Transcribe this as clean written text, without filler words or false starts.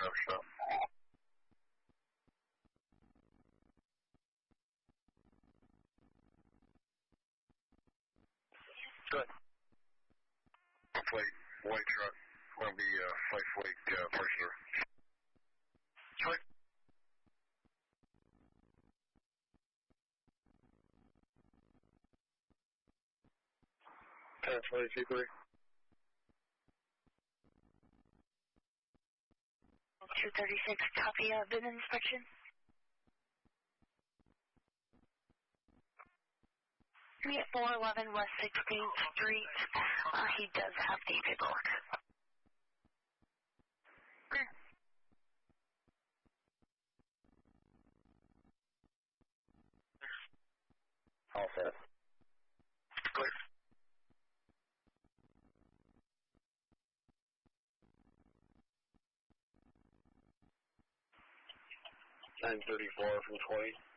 truck stop. Good. White truck. Going to be flashlight pressure. Sure. 10-22-3. 236, copy, bin inspection. Me at 411 West 16th Street. He does have the paperwork. All set. Clear. 934 from 20.